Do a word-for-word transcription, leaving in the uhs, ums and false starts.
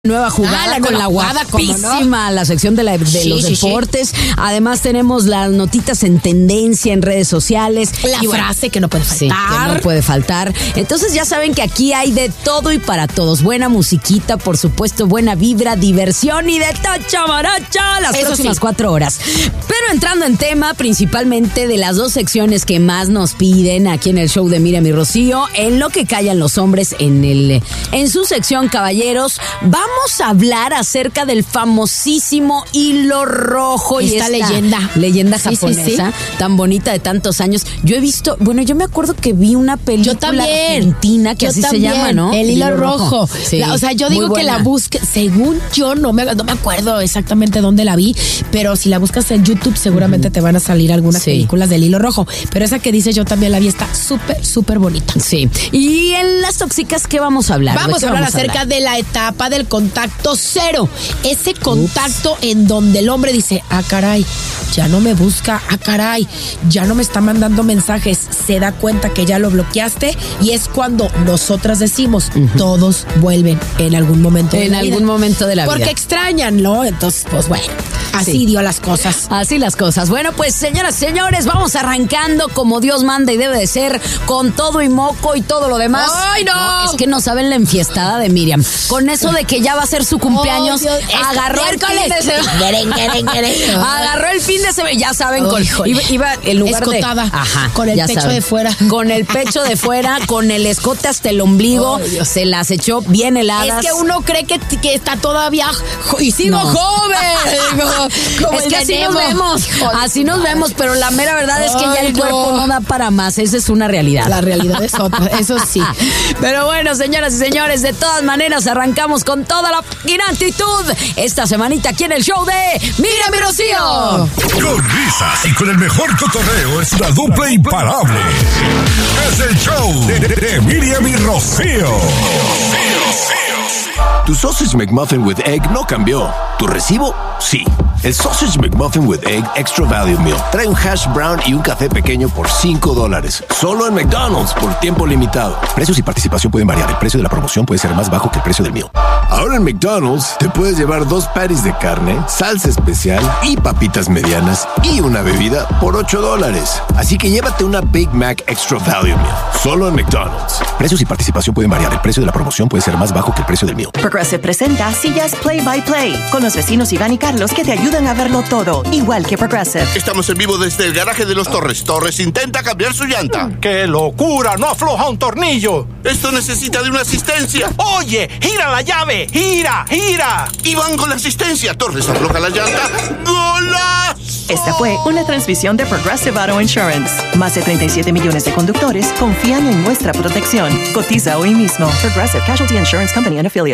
Nueva jugada, ah, la con nueva la jugada, guapísima, no? La sección de, la, de sí, los sí, deportes. Sí. Además tenemos las notitas en tendencia en redes sociales. La y frase bueno, que no puede faltar. Sí, que no puede faltar. Entonces ya saben que aquí hay de todo y para todos. Buena musiquita, por supuesto, buena vibra, diversión y de tacha maracha las Eso próximas sí. cuatro horas. Pero entrando en tema, principalmente de las dos secciones que más nos piden aquí en el show de Miriam y Rocío, en lo que callan los hombres en el en su sección Caballeros, vamos Vamos a hablar acerca del famosísimo hilo rojo esta y esta leyenda leyenda sí, japonesa sí, sí. tan bonita de tantos años. Yo he visto, bueno, yo me acuerdo que vi una película yo también, argentina que yo así también, se llama, ¿no? El hilo, hilo rojo. rojo. Sí, la, o sea, yo digo que la busque, según yo no me, no me acuerdo exactamente dónde la vi, pero si la buscas en YouTube seguramente uh-huh. te van a salir algunas sí. películas del hilo rojo. Pero esa que dice yo también la vi, está súper, súper bonita. Sí. Y en las tóxicas, ¿qué vamos a hablar? Vamos a hablar vamos acerca a hablar? de la etapa del contacto cero. Ese contacto Ups. en donde el hombre dice, ah, caray, ya no me busca, ah, caray, ya no me está mandando mensajes, se da cuenta que ya lo bloqueaste y es cuando nosotras decimos, uh-huh. todos vuelven en algún momento de en la vida. En algún momento de la Porque vida. Porque extrañan, ¿no? Entonces, pues bueno, así sí. dio las cosas. Así las cosas. Bueno, pues señoras, señores, vamos arrancando como Dios manda y debe de ser, con todo y moco y todo lo demás. ¡Ay, no! no es que no saben la enfiestada de Miriam. Con eso de que ya va a ser su cumpleaños, oh, agarró el fin de semana. Agarró el fin de semana, ya saben, con, iba, iba en lugar escotada, de ajá, con el pecho saben, de fuera. Con el pecho de fuera, con el escote hasta el ombligo, oh, se las echó bien heladas. Es que uno cree que, que está todavía y sigo no. joven. Como es que así nos vemos, así nos vemos, pero la mera verdad es que Ay, ya el cuerpo no. no da para más, esa es una realidad. La realidad es otra, eso sí. Pero bueno, señoras y señores, de todas maneras arrancamos con toda la actitud esta semanita aquí en el show de Miriam y Rocío. Con risas y con el mejor cotorreo es la dupla imparable. Es el show de, de, de Miriam y Rocío. Tu Sausage McMuffin with Egg no cambió. ¿Tu recibo? Sí. El Sausage McMuffin with Egg Extra Value Meal trae un hash brown y un café pequeño por cinco dólares. Solo en McDonald's por tiempo limitado. Precios y participación pueden variar. El precio de la promoción puede ser más bajo que el precio del meal. Ahora en McDonald's te puedes llevar dos patties de carne, salsa especial y papitas medianas y una bebida por ocho dólares. Así que llévate una Big Mac Extra Value Meal. Solo en McDonald's. Precios y participación pueden variar. El precio de la promoción puede ser más bajo que el precio del meal. Progressive presenta sillas Play by Play con los vecinos Iván y Carlos que te ayudan a verlo todo, igual que Progressive. Estamos en vivo desde el garaje de los Torres. Torres intenta cambiar su llanta. ¡Qué locura! ¡No afloja un tornillo! Esto necesita de una asistencia. ¡Oye! ¡Gira la llave! ¡Gira! ¡Gira! Iván con la asistencia. Torres afloja la llanta. ¡Golazo! Esta fue una transmisión de Progressive Auto Insurance. Más de treinta y siete millones de conductores confían en nuestra protección. Cotiza hoy mismo. Progressive Casualty Insurance Company and Affiliates.